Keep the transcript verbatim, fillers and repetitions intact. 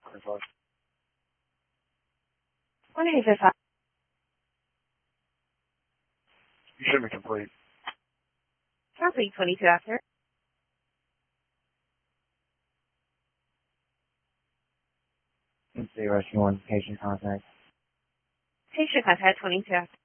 twenty-five. one eight five five. You should be complete. Complete twenty-two after. Zero one patient contact. Patient contact twenty-two after.